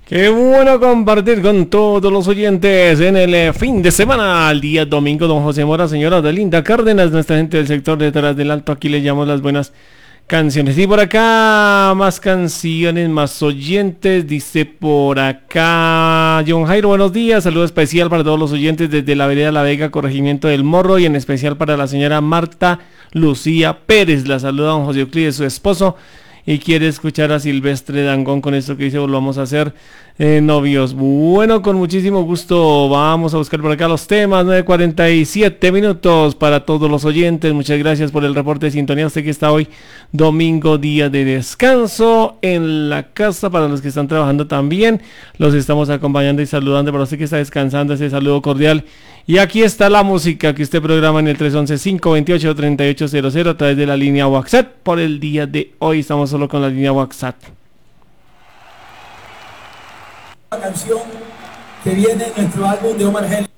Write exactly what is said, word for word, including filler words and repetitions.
Qué bueno compartir con todos los oyentes en el eh, fin de semana, el día domingo. Don José Mora, señora Odelinda Cárdenas, nuestra gente del sector detrás del alto, aquí le llamamos las buenas canciones. Y por acá, más canciones, más oyentes, dice por acá John Jairo, buenos días, saludo especial para todos los oyentes desde la vereda La Vega, corregimiento del Morro, y en especial para la señora Marta Lucía Pérez. La saluda don José Euclides, su esposo, y quiere escuchar a Silvestre Dangond con esto que dice, volvamos a ser eh, novios. Bueno, con muchísimo gusto vamos a buscar por acá los temas. Nueve cuarenta y siete minutos para todos los oyentes. Muchas gracias por el reporte de sintonía. Usted que está hoy domingo, día de descanso en la casa. Para los que están trabajando también, los estamos acompañando y saludando. Para usted que está descansando, ese saludo cordial. Y aquí está la música que usted programa en el tres once, cinco veintiocho, treinta y ocho cero cero a través de la línea WhatsApp. Por el día de hoy estamos solo con la línea WhatsApp. La canción que viene en nuestro álbum de Omar Geles.